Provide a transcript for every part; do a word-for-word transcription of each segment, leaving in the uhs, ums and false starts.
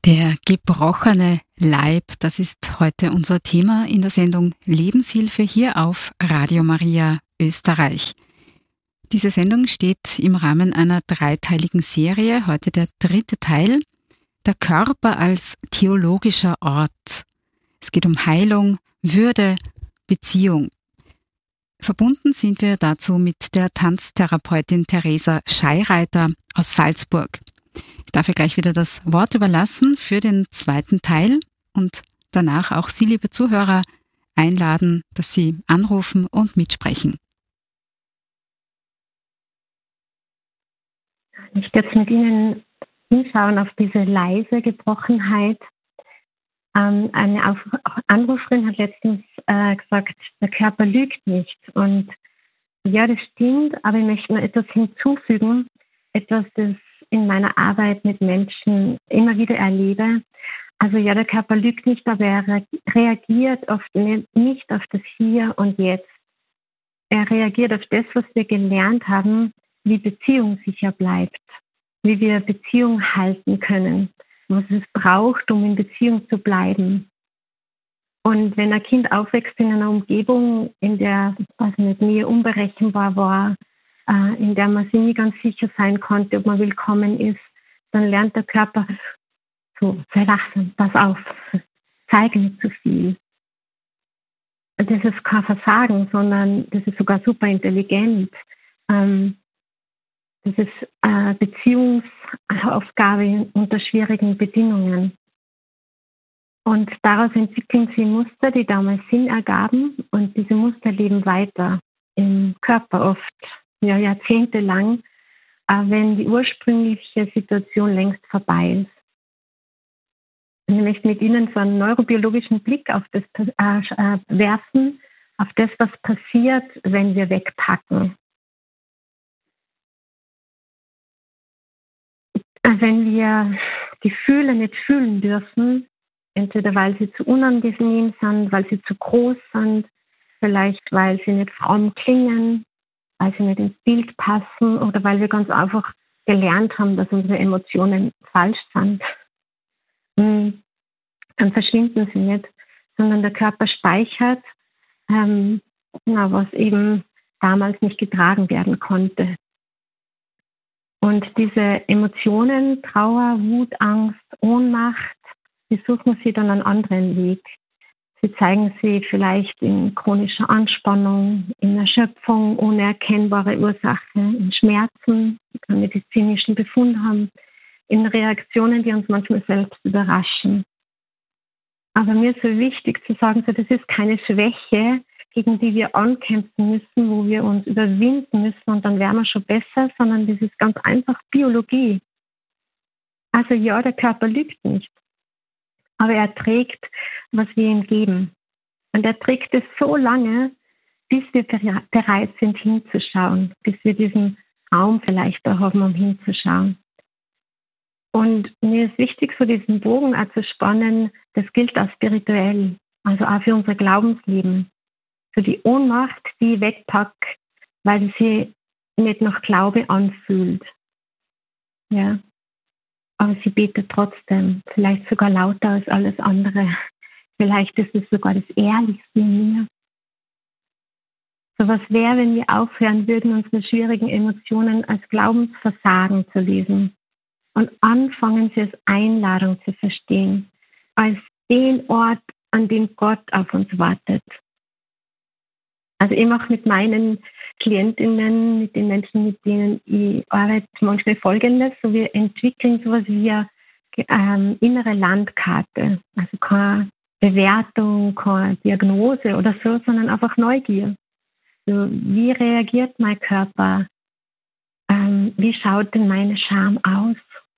Der gebrochene Leib, das ist heute unser Thema in der Sendung Lebenshilfe hier auf Radio Maria Österreich. Diese Sendung steht im Rahmen einer dreiteiligen Serie, heute der dritte Teil, der Körper als theologischer Ort. Es geht um Heilung, Würde, Beziehung. Verbunden sind wir dazu mit der Tanztherapeutin Theresa Scheireiter aus Salzburg. Ich darf ihr gleich wieder das Wort überlassen für den zweiten Teil und danach auch Sie, liebe Zuhörer, einladen, dass Sie anrufen und mitsprechen. Ich werde jetzt mit Ihnen hinschauen auf diese leise Gebrochenheit. Ähm, eine auf Anruferin hat letztens äh, gesagt, der Körper lügt nicht. Und ja, das stimmt, aber ich möchte noch etwas hinzufügen, etwas, das in meiner Arbeit mit Menschen immer wieder erlebe. Also ja, der Körper lügt nicht, aber er reagiert oft nicht auf das Hier und Jetzt. Er reagiert auf das, was wir gelernt haben, wie Beziehung sicher bleibt, wie wir Beziehung halten können, was es braucht, um in Beziehung zu bleiben. Und wenn ein Kind aufwächst in einer Umgebung, in der also nicht Nähe unberechenbar war, in der man sich nie ganz sicher sein konnte, ob man willkommen ist, dann lernt der Körper so, sei wachsam, pass auf, zeige nicht zu viel. Und das ist kein Versagen, sondern das ist sogar super intelligent. Das ist eine Beziehungsaufgabe unter schwierigen Bedingungen. Und daraus entwickeln sie Muster, die damals Sinn ergaben, und diese Muster leben weiter im Körper oft. Ja, jahrzehntelang, äh, wenn die ursprüngliche Situation längst vorbei ist. Und ich möchte mit Ihnen so einen neurobiologischen Blick auf das äh, werfen, auf das, was passiert, wenn wir wegpacken. Wenn wir Gefühle nicht fühlen dürfen, entweder weil sie zu unangenehm sind, weil sie zu groß sind, vielleicht weil sie nicht fromm klingen, weil sie nicht ins Bild passen oder weil wir ganz einfach gelernt haben, dass unsere Emotionen falsch sind, dann verschwinden sie nicht, sondern der Körper speichert, ähm, na, was eben damals nicht getragen werden konnte. Und diese Emotionen, Trauer, Wut, Angst, Ohnmacht, die suchen sie dann einen anderen Weg. Sie zeigen sie vielleicht in chronischer Anspannung, in Erschöpfung, ohne erkennbare Ursache, in Schmerzen, die keinen medizinischen Befund haben, in Reaktionen, die uns manchmal selbst überraschen. Aber mir ist so wichtig zu sagen, so, das ist keine Schwäche, gegen die wir ankämpfen müssen, wo wir uns überwinden müssen und dann wären wir schon besser, sondern das ist ganz einfach Biologie. Also ja, der Körper lügt nicht. Aber er trägt, was wir ihm geben. Und er trägt es so lange, bis wir bereit sind, hinzuschauen, bis wir diesen Raum vielleicht auch haben, um hinzuschauen. Und mir ist wichtig, so diesen Bogen auch zu spannen, das gilt auch spirituell, also auch für unser Glaubensleben. Für die Ohnmacht, die ich wegpacke, weil sie nicht nach Glaube anfühlt. Ja. Aber sie betet trotzdem, vielleicht sogar lauter als alles andere. Vielleicht ist es sogar das Ehrlichste in mir. So was wäre, wenn wir aufhören würden, unsere schwierigen Emotionen als Glaubensversagen zu lesen und anfangen, sie als Einladung zu verstehen, als den Ort, an dem Gott auf uns wartet. Also ich mache mit meinen Klientinnen, mit den Menschen, mit denen ich arbeite, manchmal Folgendes. So, wir entwickeln sowas wie eine ähm, innere Landkarte. Also keine Bewertung, keine Diagnose oder so, sondern einfach Neugier. So, wie reagiert mein Körper? Ähm, wie schaut denn meine Scham aus?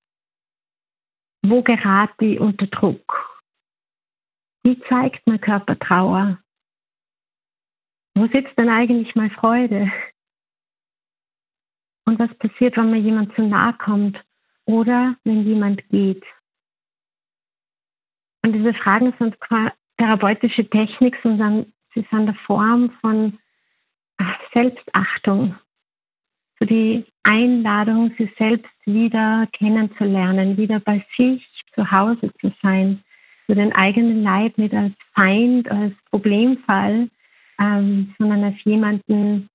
Wo gerate ich unter Druck? Wie zeigt mein Körper Trauer? Wo sitzt denn eigentlich meine Freude? Und was passiert, wenn mir jemand zu nahe kommt oder wenn jemand geht? Und diese Fragen sind keine therapeutische Technik, sondern sie sind eine Form von Selbstachtung. So die Einladung, sich selbst wieder kennenzulernen, wieder bei sich zu Hause zu sein, so den eigenen Leib nicht als Feind, als Problemfall, ähm, sondern als jemanden,